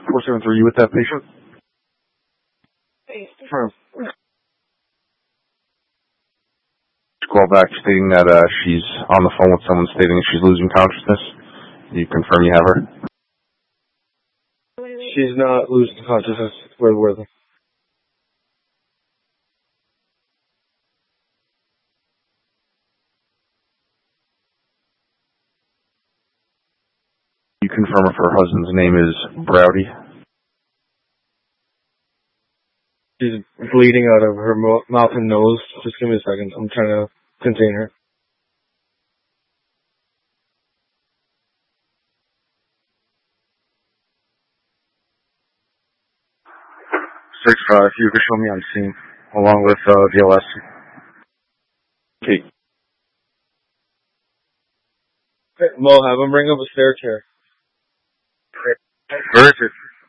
473, you with that patient? Firm. Call back stating that she's on the phone with someone stating she's losing consciousness. You confirm you have her? She's not losing consciousness. We're with her. You confirm if her husband's name is Browdy? She's bleeding out of her mouth and nose. Just give me a second. I'm trying to contain her. Six, if you could show me on scene, along with VLS. Okay. Mo, have him bring up a stair chair. Where is it?